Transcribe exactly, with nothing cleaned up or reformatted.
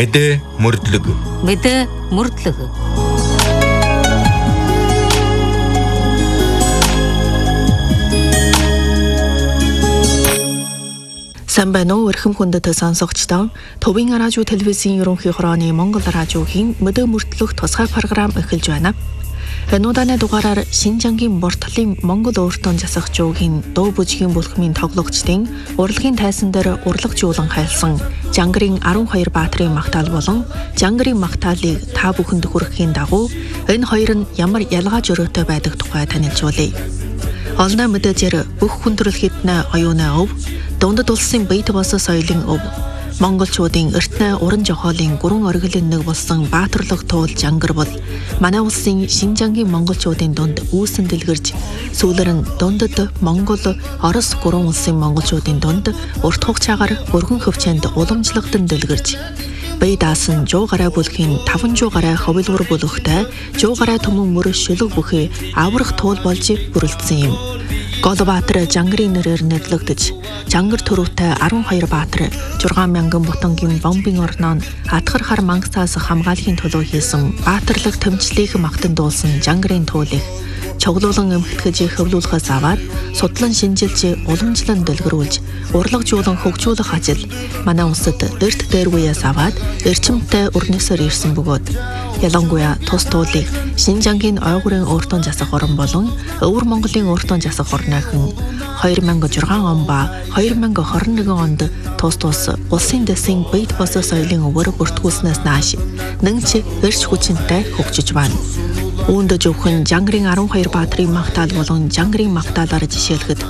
Мэдээ мөрдлөг. Мэдээ мөрдлөг. Сайн байна уу эрхэм хүндэт сонсогчдоо. Төвийн радио телевизийн ерөнхий хорооны Монгол радиогийн мэдээ мөрдлөх тусгай програм эхэлж байна. Энэ удааны дугаараар Шинжангийн Буртгалын Монгол өөртөө засах жуугийн дуу бүжгийн бүлхмийн тоглогчдын урлагийн тайсан дээр урлагжуулан хайлсан Жангарын арван хоёр баатрын магтаал болон Жангарын магтаалыг та бүхэнд хүрэхийн дагуу энэ хоёр нь ямар ялгаа жөрөөтэй байдаг тухай танилцуулъя. Олны мэдээжээр бүх хүндрэл хитнэ оюуны өв, дундад улсын бийт бос соёлын өв, монголчуудын эртнээ уран жохоолын гүрэн оргилын нэг болсон баатарлаг туул Жангар бол манай улсын Шинжангийн монголчуудын дунд үүсэн дэлгэрж сүүлэр нь дундад Монгол, Орос гурван улсын монголчуудын дунд урт хугацаагаар өргөн хөвчөнд уламжлагдан дэлгэрж бие даасан жуу гараа бүлгийн таван жуу гараа ховлуур бүлэгтэй жуу гараа төмөн мөр шүлэг бүхий аврах туул болж бүрэлдсэн юм. Голбаатар Жангарын нэрээр нэрлэгдэж, Жангар төрөвтэй арван хоёр баатар зургаан мянган бутангийн бомбын орноо атгар хар мангасаас хамгаалахын төлөө хийсэн баатарлаг тэмцлийг магтан дуулсан Жангарын туулыг чоглуулан эмхтгэж хөвлүүлэхээс аваад судлан шинжилж уламжлан дэлгэрүүлж урлагжуулан хөгжүүлэх ажил манай улсад эрт дээрвээс аваад эрчимтэй өрнөсөөр ирсэн бөгөөд ялангуяа тус туулыг Шинжангийн ойгурын өөртөө засах орон болон Өвөр Монголын өөртөө засах орныхан хоёр мянга и шесть он ба хоёр мянга и двадцать один онд тус тус улсын дэсийн бийт бос соёлын өвөр бүртгүүлснээс нааш нэгч эрч хүчинтэй хөгжиж байна. Үүнд зөвхөн Жангарын арван хоёр баатрын магтаал болон Жангарын магтаалаар жишээлхэд